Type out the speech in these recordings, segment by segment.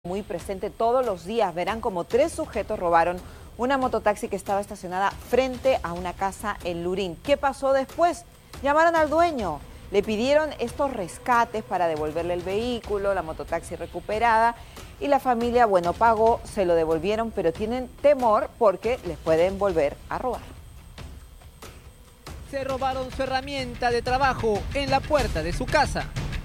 Muy presente todos los días. Verán como 3 sujetos robaron una mototaxi que estaba estacionada frente a una casa en Lurín. ¿Qué pasó después? Llamaron al dueño, le pidieron estos rescates para devolverle el vehículo, la mototaxi recuperada, y la familia, bueno, pagó, se lo devolvieron, pero tienen temor porque les pueden volver a robar. Se robaron su herramienta de trabajo en la puerta de su casa.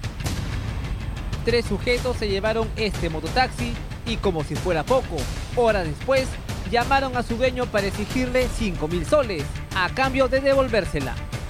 3 sujetos se llevaron este mototaxi y, como si fuera poco, horas después llamaron a su dueño para exigirle 5.000 soles a cambio de devolvérsela.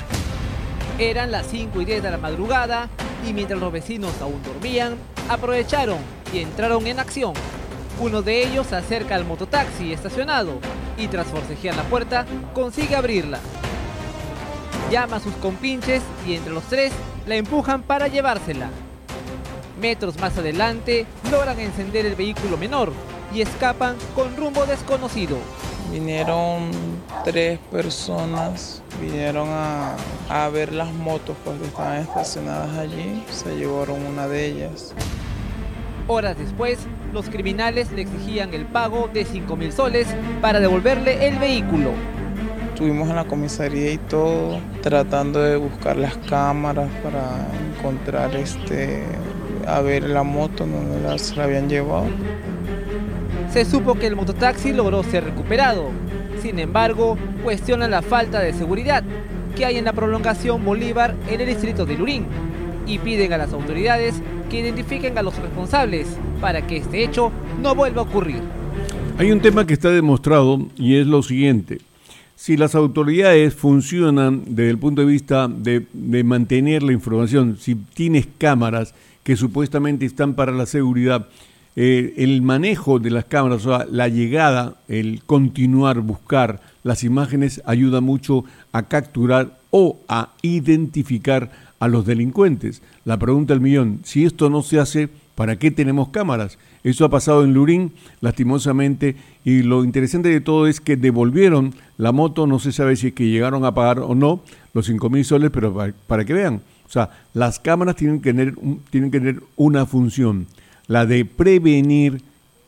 Eran las 5:10 de la madrugada y mientras los vecinos aún dormían, aprovecharon y entraron en acción. Uno de ellos se acerca al mototaxi estacionado y, tras forcejear la puerta, consigue abrirla. Llama a sus compinches y entre los 3 la empujan para llevársela. Metros más adelante, logran encender el vehículo menor y escapan con rumbo desconocido. Vinieron 3 personas, vinieron a ver las motos pues, que estaban estacionadas allí, se llevaron una de ellas. Horas después, los criminales le exigían el pago de 5.000 soles para devolverle el vehículo. Estuvimos en la comisaría y todo, tratando de buscar las cámaras para encontrar a ver la moto donde se la habían llevado. Se supo que el mototaxi logró ser recuperado. Sin embargo, cuestionan la falta de seguridad que hay en la prolongación Bolívar en el distrito de Lurín y piden a las autoridades que identifiquen a los responsables para que este hecho no vuelva a ocurrir. Hay un tema que está demostrado y es lo siguiente. Si las autoridades funcionan desde el punto de vista de mantener la información, si tienes cámaras que supuestamente están para la seguridad, el manejo de las cámaras, o sea, la llegada, el continuar, buscar las imágenes ayuda mucho a capturar o a identificar a los delincuentes. La pregunta del millón, si esto no se hace, ¿para qué tenemos cámaras? Eso ha pasado en Lurín, lastimosamente, y lo interesante de todo es que devolvieron la moto, no se sabe si es que llegaron a pagar o no los 5.000 soles, pero para que vean. O sea, las cámaras tienen que tener una función, la de prevenir,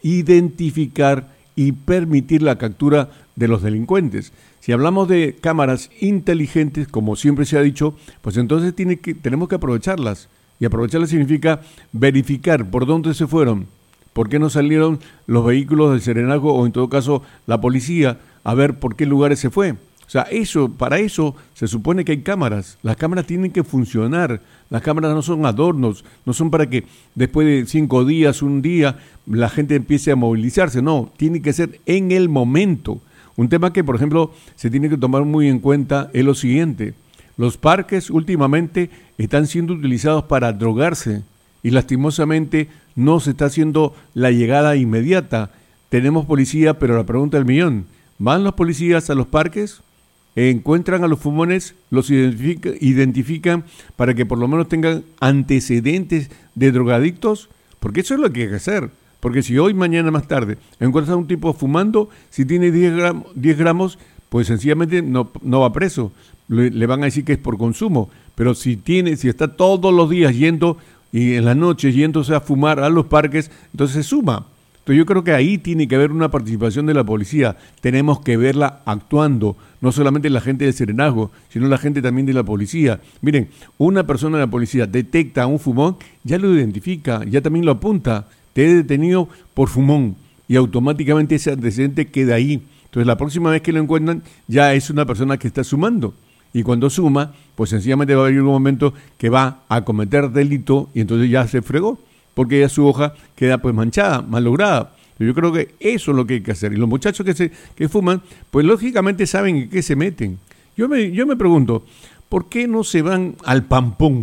identificar y permitir la captura de los delincuentes. Si hablamos de cámaras inteligentes, como siempre se ha dicho, pues entonces tenemos que aprovecharlas. Y aprovecharlas significa verificar por dónde se fueron, por qué no salieron los vehículos del serenazgo o en todo caso la policía, a ver por qué lugares se fue. O sea, para eso se supone que hay cámaras. Las cámaras tienen que funcionar. Las cámaras no son adornos, no son para que después de 5 días, un día, la gente empiece a movilizarse. No, tiene que ser en el momento. Un tema que, por ejemplo, se tiene que tomar muy en cuenta es lo siguiente. Los parques últimamente están siendo utilizados para drogarse y lastimosamente no se está haciendo la llegada inmediata. Tenemos policía, pero la pregunta del millón, ¿van los policías a los parques? Encuentran a los fumones, los identifican para que por lo menos tengan antecedentes de drogadictos, porque eso es lo que hay que hacer. Porque si hoy, mañana, más tarde, encuentras a un tipo fumando, si tiene 10 gramos, pues sencillamente no va preso. Le van a decir que es por consumo. Pero si está todos los días yendo y en las noches yéndose a fumar a los parques, entonces se suma. Yo creo que ahí tiene que haber una participación de la policía. Tenemos que verla actuando, no solamente la gente del serenazgo, sino la gente también de la policía. Miren, una persona de la policía detecta a un fumón, ya lo identifica, ya también lo apunta. Te he detenido por fumón y automáticamente ese antecedente queda ahí. Entonces la próxima vez que lo encuentran ya es una persona que está sumando. Y cuando suma, pues sencillamente va a haber un momento que va a cometer delito y entonces ya se fregó, porque ya su hoja queda pues manchada, malograda. Yo creo que eso es lo que hay que hacer. Y los muchachos que fuman, pues lógicamente saben en qué se meten. Yo me pregunto, ¿por qué no se van al Pampón?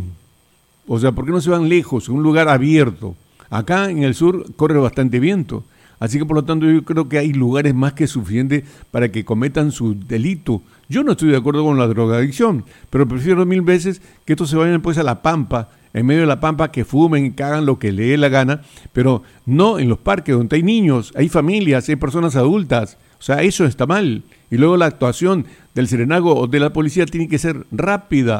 O sea, ¿por qué no se van lejos, a un lugar abierto? Acá en el sur corre bastante viento. Así que por lo tanto yo creo que hay lugares más que suficientes para que cometan su delito. Yo no estoy de acuerdo con la drogadicción, pero prefiero 1000 veces que estos se vayan pues a la pampa, en medio de la pampa, que fumen, que hagan lo que les dé la gana, pero no en los parques donde hay niños, hay familias, hay personas adultas. O sea, eso está mal. Y luego la actuación del serenazgo o de la policía tiene que ser rápida.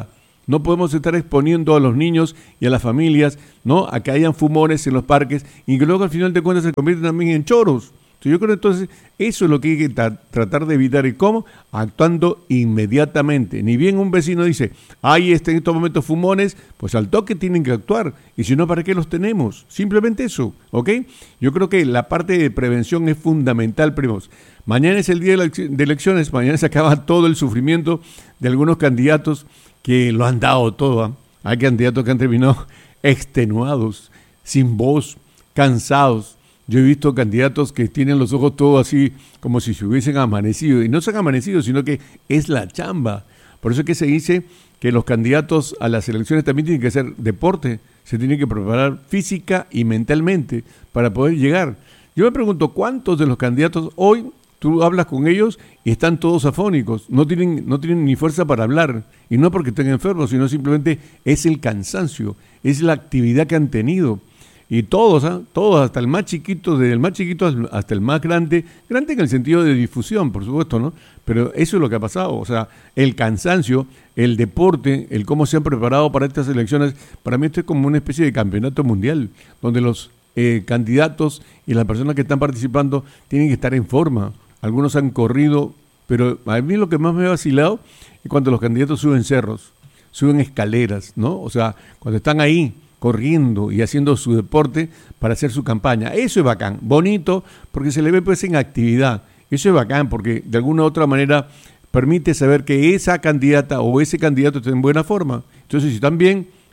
No podemos estar exponiendo a los niños y a las familias, ¿no?, a que hayan fumones en los parques y que luego al final de cuentas se convierten también en choros. Yo creo entonces eso es lo que hay que tratar de evitar. ¿Y cómo? Actuando inmediatamente. Ni bien un vecino dice, en estos momentos fumones, pues al toque tienen que actuar. Y si no, ¿para qué los tenemos? Simplemente eso, ¿ok? Yo creo que la parte de prevención es fundamental, primos. Mañana es el día de elecciones, mañana se acaba todo el sufrimiento de algunos candidatos que lo han dado todo. Hay candidatos que han terminado extenuados, sin voz, cansados. Yo he visto candidatos que tienen los ojos todos así como si se hubiesen amanecido. Y no se han amanecido, sino que es la chamba. Por eso es que se dice que los candidatos a las elecciones también tienen que hacer deporte. Se tienen que preparar física y mentalmente para poder llegar. Yo me pregunto, ¿cuántos de los candidatos hoy tú hablas con ellos y están todos afónicos? No tienen ni fuerza para hablar. Y no porque estén enfermos, sino simplemente es el cansancio, es la actividad que han tenido. Y todos, hasta el más chiquito, desde el más chiquito hasta el más grande en el sentido de difusión, por supuesto, ¿no? Pero eso es lo que ha pasado, o sea, el cansancio, el deporte, el cómo se han preparado para estas elecciones, para mí esto es como una especie de campeonato mundial, donde los candidatos y las personas que están participando tienen que estar en forma. Algunos han corrido, pero a mí lo que más me ha vacilado es cuando los candidatos suben cerros, suben escaleras, ¿no? O sea, cuando están ahí, corriendo y haciendo su deporte para hacer su campaña. Eso es bacán, bonito, porque se le ve pues en actividad. Eso es bacán porque de alguna u otra manera permite saber que esa candidata o ese candidato está en buena forma. Entonces, si están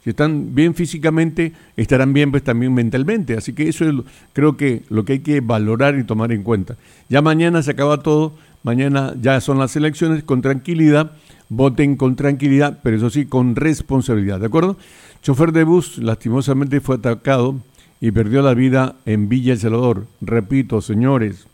bien físicamente, estarán bien pues también mentalmente. Así que eso es creo que lo que hay que valorar y tomar en cuenta. Ya mañana se acaba todo, mañana ya son las elecciones, con tranquilidad, voten con tranquilidad, pero eso sí, con responsabilidad, ¿de acuerdo? Chofer de bus lastimosamente fue atacado y perdió la vida en Villa El Salvador. Repito, señores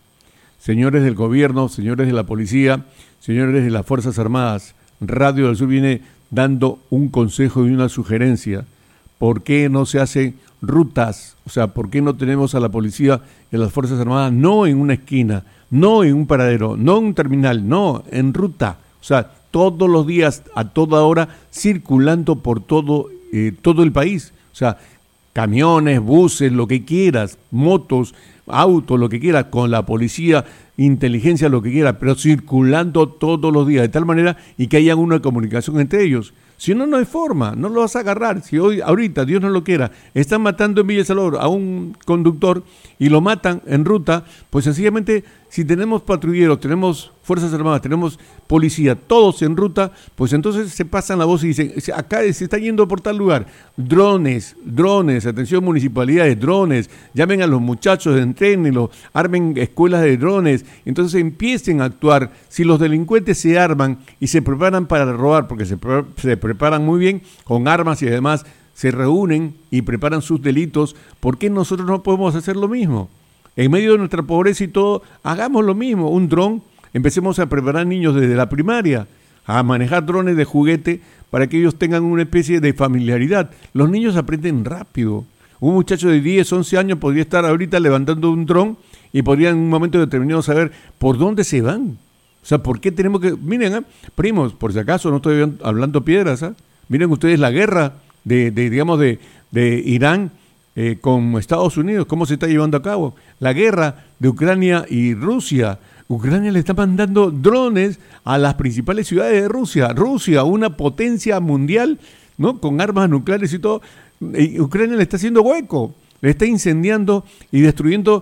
del gobierno, señores de la policía, señores de las Fuerzas Armadas, Radio del Sur viene dando un consejo y una sugerencia. ¿Por qué no se hacen rutas? O sea, ¿por qué no tenemos a la policía y a las Fuerzas Armadas no en una esquina, no en un paradero, no en un terminal, no, en ruta? O sea, todos los días, a toda hora, circulando por todo el país. O sea, camiones, buses, lo que quieras, motos, autos, lo que quieras, con la policía, inteligencia, lo que quieras, pero circulando todos los días, de tal manera y que haya una comunicación entre ellos. Si no, no hay forma, no lo vas a agarrar. Si ahorita, Dios no lo quiera, están matando en Villa El Salvador a un conductor y lo matan en ruta, pues sencillamente, si tenemos patrulleros, tenemos Fuerzas Armadas, tenemos policía, todos en ruta, pues entonces se pasan la voz y dicen, acá se está yendo por tal lugar. Drones, atención municipalidades, drones, llamen a los muchachos, entrénenlos, armen escuelas de drones, entonces empiecen a actuar. Si los delincuentes se arman y se preparan para robar, porque se preparan muy bien con armas y además se reúnen y preparan sus delitos, ¿por qué nosotros no podemos hacer lo mismo? En medio de nuestra pobreza y todo, hagamos lo mismo, un dron, empecemos a preparar niños desde la primaria, a manejar drones de juguete para que ellos tengan una especie de familiaridad. Los niños aprenden rápido. Un muchacho de 10, 11 años podría estar ahorita levantando un dron y podría en un momento determinado saber por dónde se van. O sea, ¿por qué tenemos que...? Miren, primos, por si acaso no estoy hablando piedras, miren ustedes la guerra de Irán con Estados Unidos, cómo se está llevando a cabo. La guerra de Ucrania y Rusia. Ucrania le está mandando drones a las principales ciudades de Rusia. Rusia, una potencia mundial, ¿no?, con armas nucleares y todo. Ucrania le está haciendo hueco, le está incendiando y destruyendo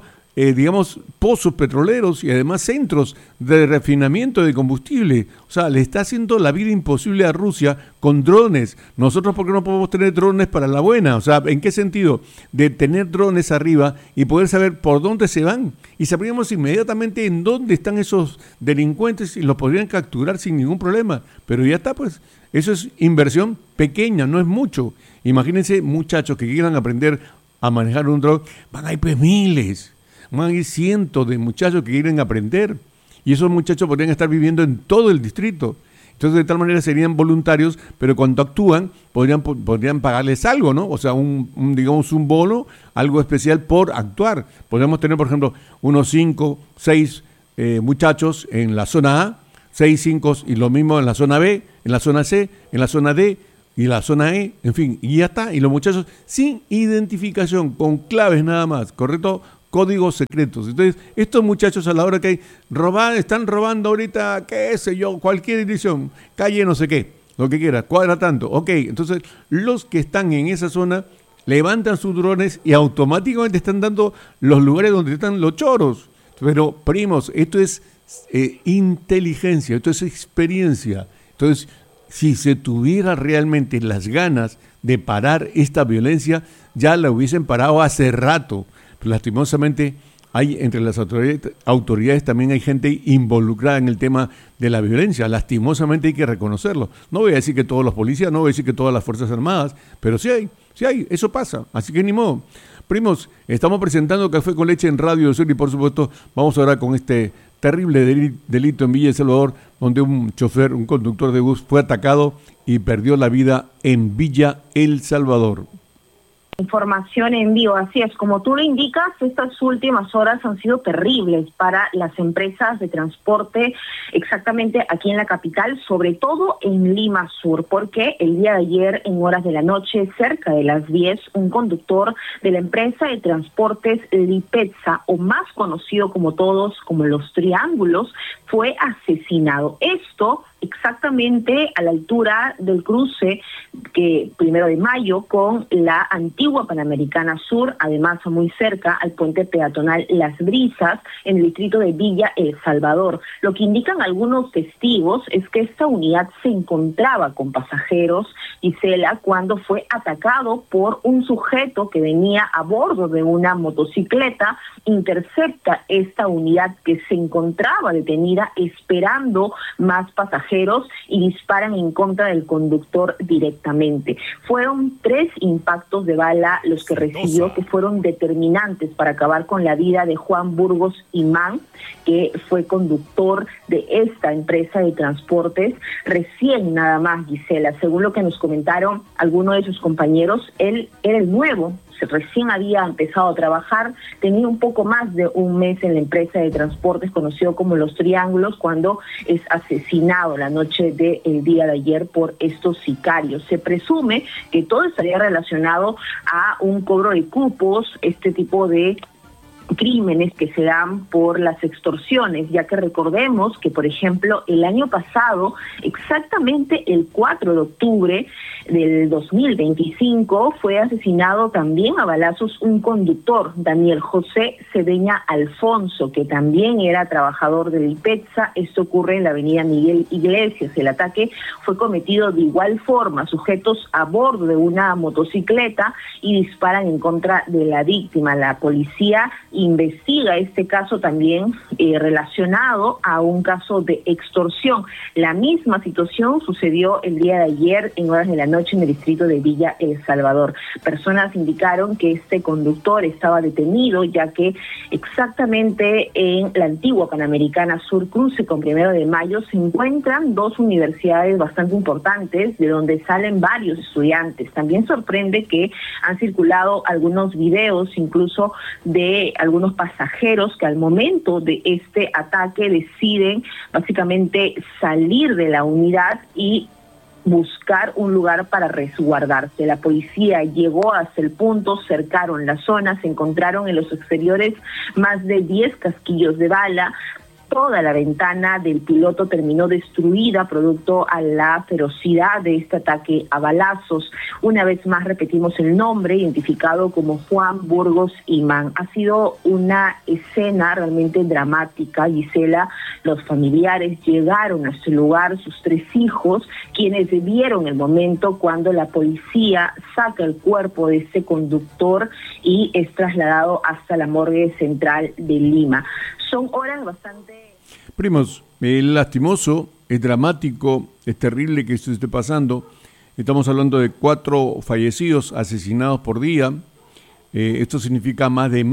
pozos petroleros y además centros de refinamiento de combustible. O sea, le está haciendo la vida imposible a Rusia con drones. Nosotros, ¿por qué no podemos tener drones para la buena? O sea, ¿en qué sentido? De tener drones arriba y poder saber por dónde se van. Y sabríamos inmediatamente en dónde están esos delincuentes y los podrían capturar sin ningún problema. Pero ya está, pues. Eso es inversión pequeña, no es mucho. Imagínense muchachos que quieran aprender a manejar un dron. Van a ir pues miles. Hay cientos de muchachos que quieren aprender y esos muchachos podrían estar viviendo en todo el distrito. Entonces, de tal manera serían voluntarios, pero cuando actúan podrían pagarles algo, ¿no? O sea, un bono, algo especial por actuar. Podríamos tener, por ejemplo, unos 5, 6 muchachos en la zona A, 6, 5 y lo mismo en la zona B, en la zona C, en la zona D, y la zona E, en fin, y ya está. Y los muchachos sin identificación, con claves nada más, ¿correcto? Códigos secretos. Entonces, estos muchachos a la hora que hay están robando ahorita, qué sé yo, cualquier dirección, calle no sé qué, lo que quiera, cuadra tanto. Ok, entonces los que están en esa zona levantan sus drones y automáticamente están dando los lugares donde están los choros. Pero, primos, esto es inteligencia, esto es experiencia. Entonces, si se tuviera realmente las ganas de parar esta violencia, ya la hubiesen parado hace rato. Pero lastimosamente, hay entre las autoridades también hay gente involucrada en el tema de la violencia. Lastimosamente hay que reconocerlo. No voy a decir que todos los policías, no voy a decir que todas las Fuerzas Armadas, pero sí hay, eso pasa. Así que ni modo. Primos, estamos presentando Café con Leche en Radio Sur y por supuesto vamos ahora con este terrible delito en Villa El Salvador, donde un conductor de bus fue atacado y perdió la vida en Villa El Salvador. Información en vivo, así es, como tú lo indicas, estas últimas horas han sido terribles para las empresas de transporte, exactamente aquí en la capital, sobre todo en Lima Sur, porque el día de ayer, en horas de la noche, cerca de las 10, un conductor de la empresa de transportes Lipetza, o más conocido como todos como Los Triángulos, fue asesinado. Esto exactamente a la altura del cruce que 1 de Mayo con la antigua Panamericana Sur, además muy cerca al puente peatonal Las Brisas en el distrito de Villa El Salvador. Lo que indican algunos testigos es que esta unidad se encontraba con pasajeros, Gisela, cuando fue atacado por un sujeto que venía a bordo de una motocicleta, intercepta esta unidad que se encontraba detenida esperando más pasajeros y disparan en contra del conductor directamente. Fueron 3 impactos de bala los que recibió, que fueron determinantes para acabar con la vida de Juan Burgos Imán, que fue conductor de esta empresa de transportes. Recién nada más, Gisela, según lo que nos comentaron algunos de sus compañeros, él era el nuevo, recién había empezado a trabajar, tenía un poco más de un mes en la empresa de transportes conocido como Los Triángulos, cuando es asesinado la noche del día de ayer por estos sicarios. Se presume que todo estaría relacionado a un cobro de cupos, este tipo de crímenes que se dan por las extorsiones, ya que recordemos que, por ejemplo, el año pasado, exactamente el 4 de octubre del 2025, fue asesinado también a balazos un conductor, Daniel José Cedeña Alfonso, que también era trabajador del IPETSA. Esto ocurre en la avenida Miguel Iglesias. El ataque fue cometido de igual forma, sujetos a bordo de una motocicleta y disparan en contra de la víctima. La policía investiga este caso también relacionado a un caso de extorsión. La misma situación sucedió el día de ayer en horas de la noche en el distrito de Villa El Salvador. Personas indicaron que este conductor estaba detenido ya que exactamente en la antigua Panamericana Sur, cruce con 1 de Mayo, se encuentran 2 universidades bastante importantes de donde salen varios estudiantes. También sorprende que han circulado algunos videos incluso de algunos pasajeros que al momento de este ataque deciden básicamente salir de la unidad y buscar un lugar para resguardarse. La policía llegó hasta el punto, cercaron la zona, se encontraron en los exteriores más de 10 casquillos de bala. Toda la ventana del piloto terminó destruida producto a la ferocidad de este ataque a balazos. Una vez más repetimos el nombre, identificado como Juan Burgos Imán. Ha sido una escena realmente dramática, Gisela. Los familiares llegaron a este lugar, sus 3 hijos, quienes vieron el momento cuando la policía saca el cuerpo de este conductor y es trasladado hasta la morgue central de Lima. Son horas bastante... Primos, es lastimoso, es dramático, es terrible que esto esté pasando. Estamos hablando de 4 fallecidos, asesinados por día. Esto significa más de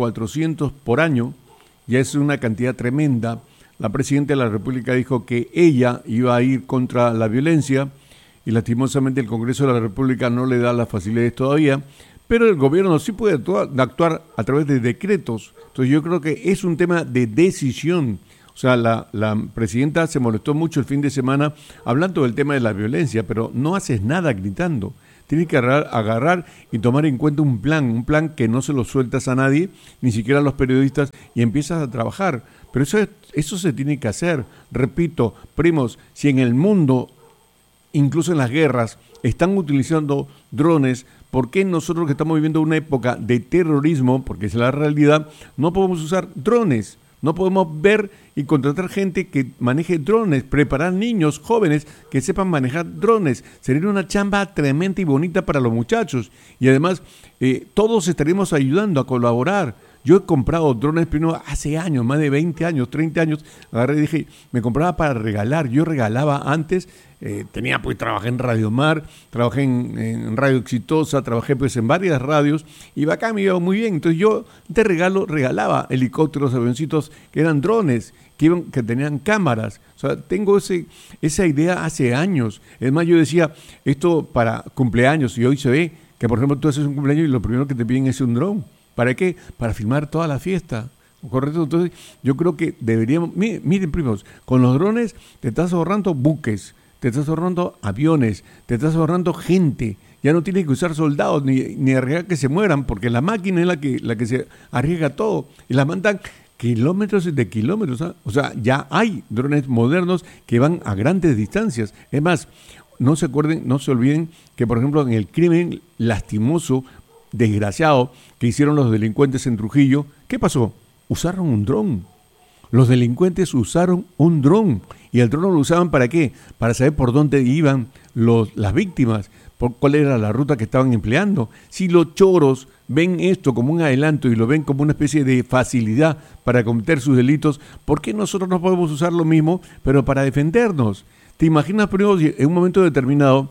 1.400 por año. Ya es una cantidad tremenda. La presidenta de la República dijo que ella iba a ir contra la violencia y lastimosamente el Congreso de la República no le da las facilidades todavía. Pero el gobierno sí puede actuar a través de decretos. Entonces yo creo que es un tema de decisión. O sea, la presidenta se molestó mucho el fin de semana hablando del tema de la violencia, pero no haces nada gritando. Tienes que agarrar y tomar en cuenta un plan que no se lo sueltas a nadie, ni siquiera a los periodistas, y empiezas a trabajar. Pero eso se tiene que hacer. Repito, primos, si en el mundo, incluso en las guerras, están utilizando drones, ¿por qué nosotros que estamos viviendo una época de terrorismo, porque es la realidad, no podemos usar drones? No podemos ver y contratar gente que maneje drones, preparar niños jóvenes que sepan manejar drones. Sería una chamba tremenda y bonita para los muchachos. Y además, todos estaríamos ayudando a colaborar. Yo he comprado drones primero hace años, más de 20 años, 30 años. Agarré y dije, me compraba para regalar. Yo regalaba antes, trabajé en Radio Mar, trabajé en Radio Exitosa, trabajé pues en varias radios y acá me iba muy bien. Entonces yo de regalaba helicópteros, avioncitos que eran drones, que tenían cámaras. O sea, tengo esa idea hace años. Es más, yo decía, esto para cumpleaños, y hoy se ve que, por ejemplo, tú haces un cumpleaños y lo primero que te piden es un dron. ¿Para qué? Para filmar toda la fiesta. ¿Correcto? Entonces, yo creo que deberíamos... Miren, primos, con los drones te estás ahorrando buques, te estás ahorrando aviones, te estás ahorrando gente. Ya no tienes que usar soldados ni arriesgar que se mueran, porque la máquina es la que se arriesga todo. Y la mandan kilómetros de kilómetros. ¿Ah? O sea, ya hay drones modernos que van a grandes distancias. Es más, no se olviden que, por ejemplo, en el crimen lastimoso, desgraciado, que hicieron los delincuentes en Trujillo, ¿qué pasó? Usaron un dron. Los delincuentes usaron un dron. ¿Y el dron lo usaban para qué? Para saber por dónde iban las víctimas, por cuál era la ruta que estaban empleando. Si los choros ven esto como un adelanto y lo ven como una especie de facilidad para cometer sus delitos, ¿por qué nosotros no podemos usar lo mismo, pero para defendernos? ¿Te imaginas, primero, en un momento determinado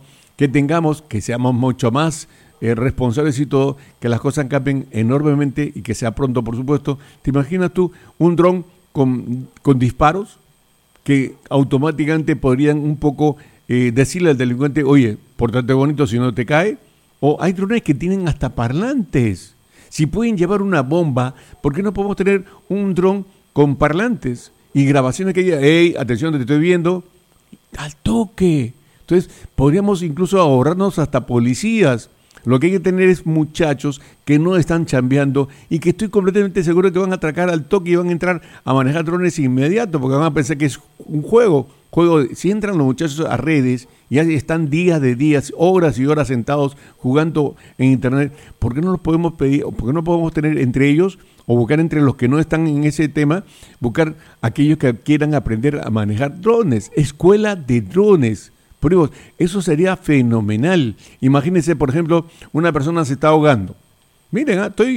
que seamos mucho más responsables y todo, que las cosas cambien enormemente y que sea pronto, por supuesto? ¿Te imaginas tú un dron con disparos que automáticamente podrían un poco decirle al delincuente, oye, pórtate bonito si no te cae? O hay drones que tienen hasta parlantes. Si pueden llevar una bomba, ¿por qué no podemos tener un dron con parlantes y grabaciones que diga, hey, atención, te estoy viendo, al toque? Entonces, podríamos incluso ahorrarnos hasta policías. Lo que hay que tener es muchachos que no están chambeando y que estoy completamente seguro de que van a atracar al toque y van a entrar a manejar drones inmediato, porque van a pensar que es un juego. Si entran los muchachos a redes y están días, horas y horas sentados jugando en internet, ¿por qué no los podemos pedir, o por qué no podemos tener entre ellos, o buscar entre los que no están en ese tema, buscar aquellos que quieran aprender a manejar drones, escuela de drones? Pero eso sería fenomenal. Imagínense, por ejemplo, una persona se está ahogando. Miren,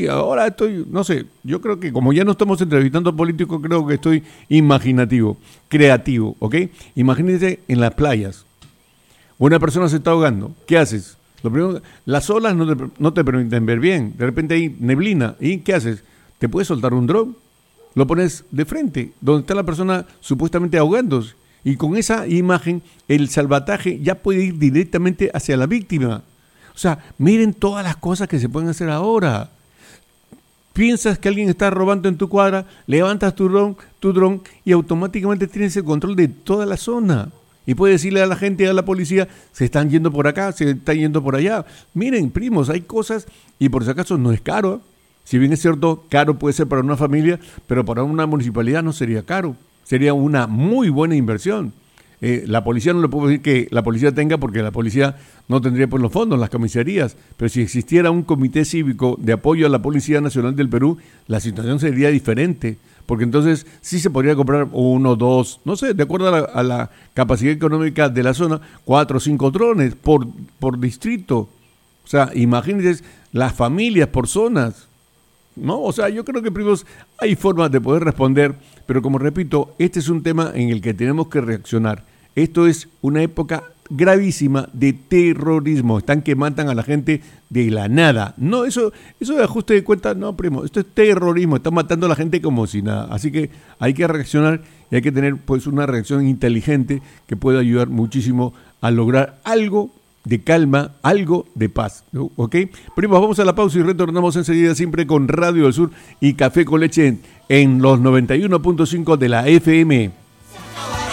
no sé, yo creo que como ya no estamos entrevistando políticos, creo que estoy imaginativo, creativo, ¿ok? Imagínense en las playas. Una persona se está ahogando. ¿Qué haces? Lo primero, las olas no te permiten ver bien. De repente hay neblina. ¿Y qué haces? ¿Te puedes soltar un dron? Lo pones de frente, donde está la persona supuestamente ahogándose. Y con esa imagen, el salvataje ya puede ir directamente hacia la víctima. O sea, miren todas las cosas que se pueden hacer ahora. Piensas que alguien está robando en tu cuadra, levantas tu dron y automáticamente tienes el control de toda la zona. Y puedes decirle a la gente, a la policía, se están yendo por acá, se están yendo por allá. Miren, primos, hay cosas, y por si acaso no es caro. Si bien es cierto, caro puede ser para una familia, pero para una municipalidad no sería caro. Sería una muy buena inversión. La policía no le puedo decir que la policía tenga, porque la policía no tendría por los fondos, las comisarías. Pero si existiera un comité cívico de apoyo a la Policía Nacional del Perú, la situación sería diferente. Porque entonces sí se podría comprar 1, 2, no sé, de acuerdo a la capacidad económica de la zona, 4 o 5 drones por distrito. O sea, imagínense las familias por zonas. ¿No? O sea, yo creo que, primos, hay formas de poder responder, pero como repito, este es un tema en el que tenemos que reaccionar. Esto es una época gravísima de terrorismo. Están que matan a la gente de la nada. No, eso de ajuste de cuentas, no, primo, esto es terrorismo. Están matando a la gente como si nada. Así que hay que reaccionar y hay que tener pues una reacción inteligente que pueda ayudar muchísimo a lograr algo de calma, algo de paz, ¿ok? Primos, vamos a la pausa y retornamos enseguida, siempre con Radio del Sur y Café con Leche en los 91.5 de la FM.